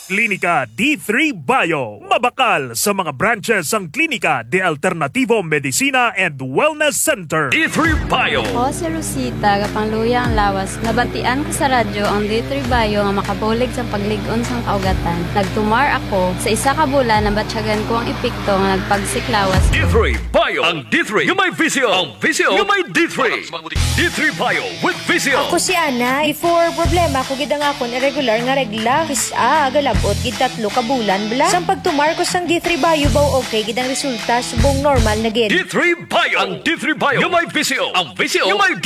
Klinika D3 Bio. Mabakal sa mga branches ang Klinika de Alternativo Medicina and Wellness Center. D3 Bio. Ako si Rosita, kapangluya ang lawas. Nabatian ko sa radyo ang D3 Bio nga makabulig sa pagligon sang kaugatan. Nagtumar ako sa isa ka bulan, nabatsyagan ko ang epekto nga nagpagsiklawas. D3 Bio. Ang D3 yung may visio. Ang visio yung may D3. D3 Bio with visio. Ako si Ana. Before problema ko gid ang akon irregular nga regla. Kisa galabot gid 3 ka bulan bla. Sang pagtumar ko sang D3 Bio baw okay gid ang resulta subong normal na gid. D3 Bio. Ang D3 Bio yung may visio. Ang visio yung may